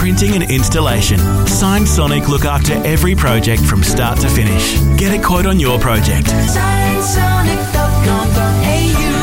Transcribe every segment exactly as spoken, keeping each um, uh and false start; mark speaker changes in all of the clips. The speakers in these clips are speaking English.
Speaker 1: printing and installation. Sign Sonic look after every project from start to finish. Get a quote on your project. sign sonic dot com dot a u.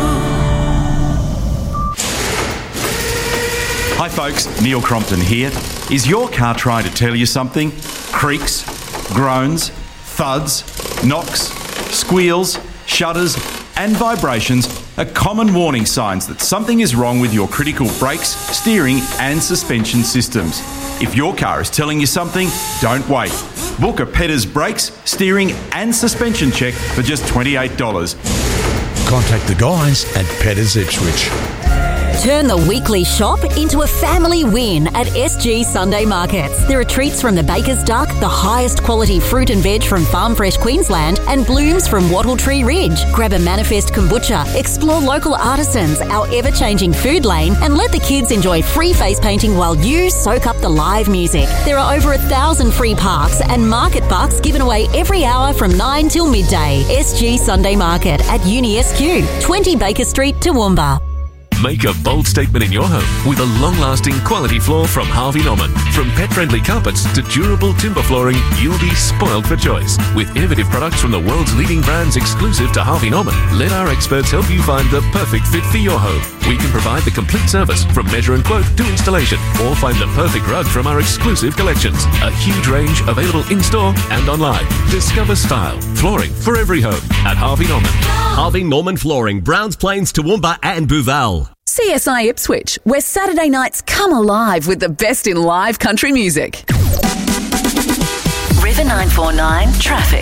Speaker 2: Hi folks, Neil Crompton here. Is your car trying to tell you something? Creaks, groans, thuds, knocks, squeals, shudders and vibrations are common warning signs that something is wrong with your critical brakes, steering and suspension systems. If your car is telling you something, don't wait. Book a Petters brakes, steering and suspension check for just twenty-eight dollars.
Speaker 3: Contact the guys at Petters Ipswich.
Speaker 4: Turn the weekly shop into a family win at S G Sunday Markets. There are treats from the Baker's Duck, the highest quality fruit and veg from Farm Fresh Queensland, and blooms from Wattle Tree Ridge. Grab a Manifest kombucha, explore local artisans, our ever-changing food lane, and let the kids enjoy free face painting while you soak up the live music. There are over a thousand free parks and market bucks given away every hour from nine till midday. S G Sunday Market at Uni S Q, twenty Baker Street, Toowoomba.
Speaker 5: Make a bold statement in your home with a long-lasting quality floor from Harvey Norman. From pet-friendly carpets to durable timber flooring, you'll be spoiled for choice. With innovative products from the world's leading brands exclusive to Harvey Norman, let our experts help you find the perfect fit for your home. We can provide the complete service from measure and quote to installation, or find the perfect rug from our exclusive collections. A huge range available in-store and online. Discover style, flooring for every home at Harvey Norman.
Speaker 6: Harvey Norman Flooring, Browns Plains, Toowoomba and Booval.
Speaker 7: C S I Ipswich, where Saturday nights come alive with the best in live country music.
Speaker 4: River nine four nine traffic.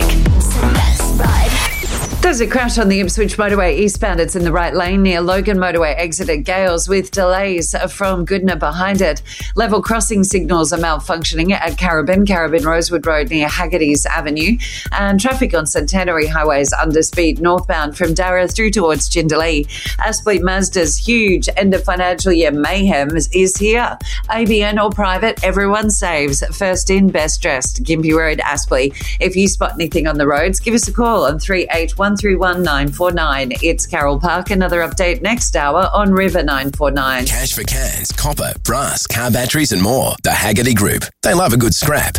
Speaker 8: There's a crash on the Ipswich motorway eastbound. It's in the right lane near Logan motorway exit at Gales with delays from Goodna behind it. Level crossing signals are malfunctioning at Carabin, Carabin Rosewood Road near Haggerty's Avenue. And traffic on Centenary Highways under speed northbound from Darra through towards Jindalee. Aspley Mazda's huge end of financial year mayhem is here. A B N or private, everyone saves. First in, best dressed. Gympie Road, Aspley. If you spot anything on the roads, give us a call on three eight one three one nine four nine. It's Carol Park. Another update next hour on River nine four nine.
Speaker 9: Cash for cans, copper, brass, car batteries and more. The Haggerty Group. They love a good scrap.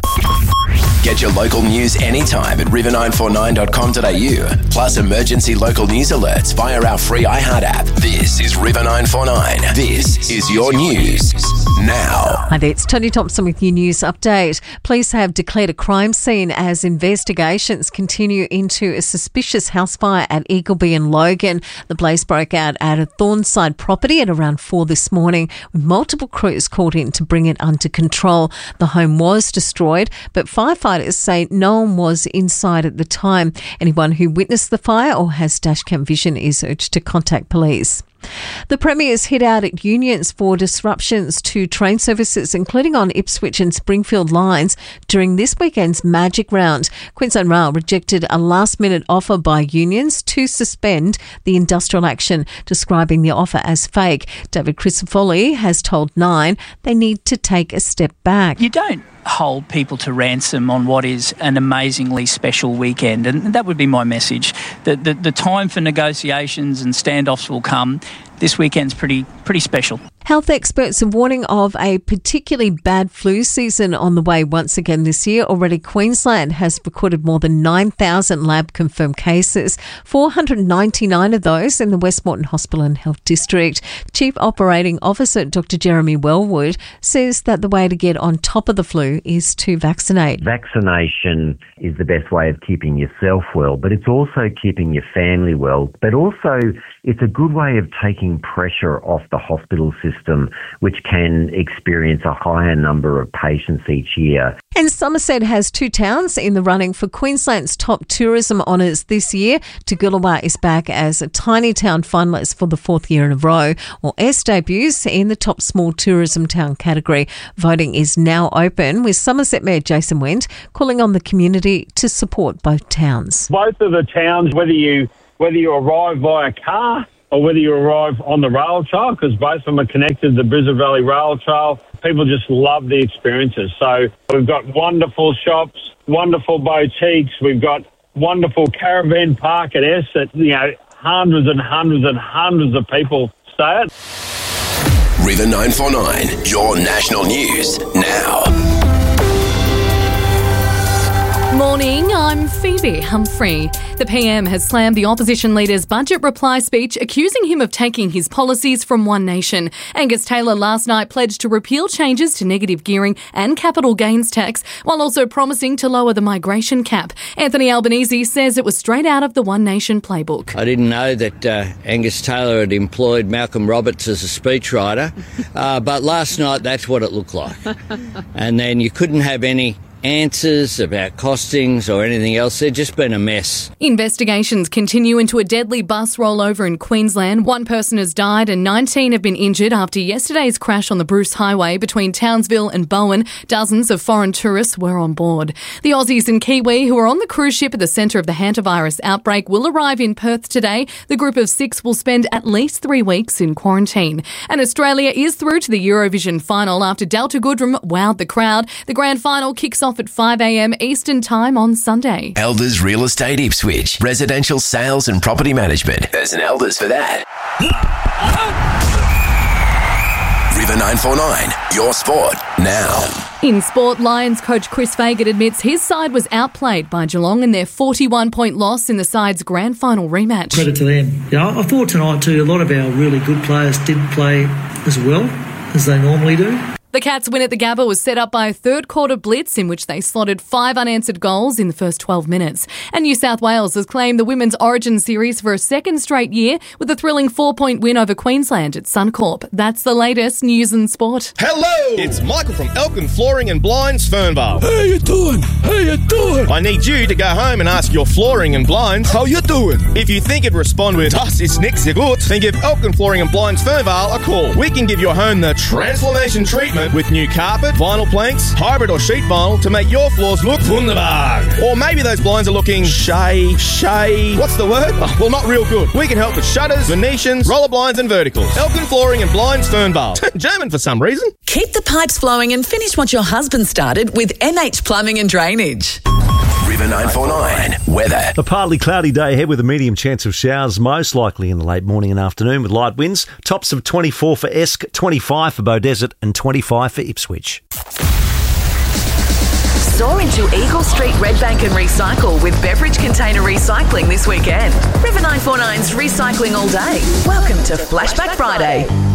Speaker 9: Get your local news anytime at river nine four nine dot com dot a u. Plus emergency local news alerts via our free iHeart app. This is River nine four nine. This is your news now.
Speaker 10: Hi there, it's Tony Thompson with your news update. Police have declared a crime scene as investigations continue into a suspicious house fire at Eagleby and Logan. The blaze broke out at a Thornside property at around four this morning, with multiple crews called in to bring it under control. The home was destroyed, but firefighters say no one was inside at the time. Anyone who witnessed the fire or has dashcam vision is urged to contact police. The Premier's hit out at unions for disruptions to train services, including on Ipswich and Springfield lines, during this weekend's Magic Round. Queensland Rail rejected a last-minute offer by unions to suspend the industrial action, describing the offer as fake. David Crisafulli has told Nine they need to take a step back.
Speaker 11: You don't hold people to ransom on what is an amazingly special weekend, and that would be my message. The, the, the time for negotiations and standoffs will come. This weekend's pretty pretty special.
Speaker 10: Health experts are warning of a particularly bad flu season on the way once again this year. Already Queensland has recorded more than nine thousand lab-confirmed cases, four hundred ninety-nine of those in the Westmoreton Hospital and Health District. Chief Operating Officer Doctor Jeremy Wellwood says that the way to get on top of the flu is to vaccinate.
Speaker 12: Vaccination is the best way of keeping yourself well, but it's also keeping your family well. But also it's a good way of taking pressure off the hospital system, which can experience a higher number of patients each year.
Speaker 10: And Somerset has two towns in the running for Queensland's top tourism honours this year. Toogoolawah is back as a tiny town finalist for the fourth year in a row, while S debuts in the top small tourism town category. Voting is now open, with Somerset Mayor Jason Wendt calling on the community to support both towns.
Speaker 13: Both of the towns, whether you whether you arrive via car or whether you arrive on the rail trail, because both of them are connected to the Brisbane Valley Rail Trail, people just love the experiences. So we've got wonderful shops, wonderful boutiques, we've got wonderful caravan park at S that, you know, hundreds and hundreds and hundreds of people stay at.
Speaker 9: River nine four nine, your national news now.
Speaker 14: Morning, I'm Phoebe Humphrey. The P M has slammed the opposition leader's budget reply speech, accusing him of taking his policies from One Nation. Angus Taylor last night pledged to repeal changes to negative gearing and capital gains tax, while also promising to lower the migration cap. Anthony Albanese says it was straight out of the One Nation playbook.
Speaker 15: I didn't know that uh, Angus Taylor had employed Malcolm Roberts as a speechwriter, uh, but last night that's what it looked like. And then you couldn't have any answers about costings or anything else. They've just been a mess.
Speaker 14: Investigations continue into a deadly bus rollover in Queensland. One person has died and nineteen have been injured after yesterday's crash on the Bruce Highway between Townsville and Bowen. Dozens of foreign tourists were on board. The Aussies and Kiwi who are on the cruise ship at the centre of the hantavirus outbreak will arrive in Perth today. The group of six will spend at least three weeks in quarantine. And Australia is through to the Eurovision final after Delta Goodrem wowed the crowd. The grand final kicks off at five a.m. Eastern Time on Sunday.
Speaker 9: Elders Real Estate Ipswich. Residential sales and property management. There's an Elders for that. River nine four nine, your sport now.
Speaker 14: In sport, Lions coach Chris Fagan admits his side was outplayed by Geelong in their forty-one point loss in the side's grand final rematch.
Speaker 16: Credit to them. Yeah, I thought tonight too, a lot of our really good players didn't play as well as they normally do.
Speaker 14: The Cats' win at the Gabba was set up by a third quarter blitz in which they slotted five unanswered goals in the first twelve minutes. And New South Wales has claimed the Women's Origin Series for a second straight year with a thrilling four-point win over Queensland at Suncorp. That's the latest news and sport.
Speaker 17: Hello! It's Michael from Elkin Flooring and Blinds, Fernvale.
Speaker 3: How you doing? How you doing?
Speaker 17: I need you to go home and ask your flooring and blinds, how you doing? If you think it'd respond with, das ist nix sehr gut, then give Elkin Flooring and Blinds Fernvale a call. We can give your home the transformation treatment with new carpet, vinyl planks, hybrid or sheet vinyl to make your floors look wunderbar. Or maybe those blinds are looking shay, shay, what's the word? Oh, well, not real good. We can help with shutters, Venetians, roller blinds and verticals. Elkin Flooring and Blinds Fernvale. German for some reason.
Speaker 7: Keep the pipes flowing and finish what your husband started with M H Plumbing and Drainage.
Speaker 9: River nine four nine, weather.
Speaker 18: A partly cloudy day ahead with a medium chance of showers, most likely in the late morning and afternoon with light winds. Tops of twenty-four for Esk, twenty-five for Beaudesert and twenty-five for Ipswich.
Speaker 7: Soar into Eagle Street Redbank and recycle with Beverage Container Recycling this weekend. River nine four nine's recycling all day. Welcome to Flashback Friday.